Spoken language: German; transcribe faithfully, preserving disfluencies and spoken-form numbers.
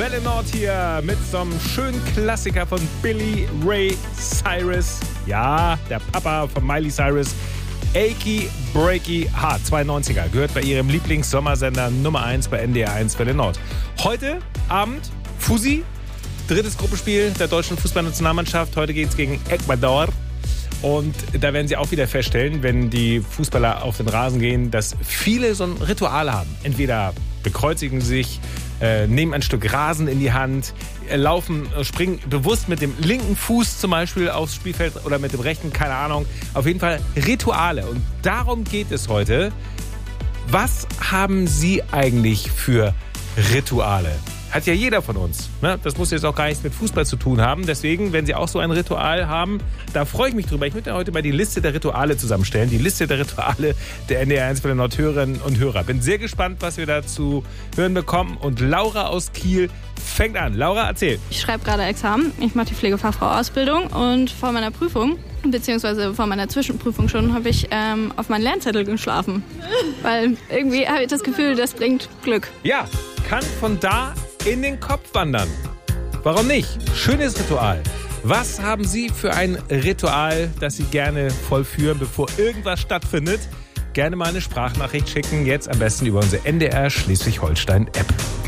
Welle Nord hier mit so einem schönen Klassiker von Billy Ray Cyrus. Ja, der Papa von Miley Cyrus. Achy Breaky Heart, zweiundneunziger, gehört bei ihrem Lieblings-Sommersender Nummer eins bei N D R eins Welle Nord. Heute Abend Fusi, drittes Gruppenspiel der deutschen Fußballnationalmannschaft. Heute geht es gegen Ecuador. Und da werden Sie auch wieder feststellen, wenn die Fußballer auf den Rasen gehen, dass viele so ein Ritual haben. Entweder bekreuzigen sich, äh, nehmen ein Stück Rasen in die Hand, äh, laufen, äh, springen bewusst mit dem linken Fuß zum Beispiel aufs Spielfeld oder mit dem rechten, keine Ahnung. Auf jeden Fall Rituale. Und darum geht es heute. Was haben Sie eigentlich für Rituale? Hat ja jeder von uns. Ne? Das muss jetzt auch gar nichts mit Fußball zu tun haben. Deswegen, wenn Sie auch so ein Ritual haben, da freue ich mich drüber. Ich möchte heute mal die Liste der Rituale zusammenstellen. Die Liste der Rituale der N D R eins Welle Nord Hörerinnen und Hörer. Bin sehr gespannt, was wir da zu hören bekommen. Und Laura aus Kiel fängt an. Laura, erzähl. Ich schreibe gerade Examen. Ich mache die Pflegefachfrau-Ausbildung. Und vor meiner Prüfung, beziehungsweise vor meiner Zwischenprüfung schon, habe ich ähm, auf meinen Lernzettel geschlafen. Weil irgendwie habe ich das Gefühl, das bringt Glück. Ja, kann von da in den Kopf wandern. Warum nicht? Schönes Ritual. Was haben Sie für ein Ritual, das Sie gerne vollführen, bevor irgendwas stattfindet? Gerne mal eine Sprachnachricht schicken, jetzt am besten über unsere N D R Schleswig-Holstein-App.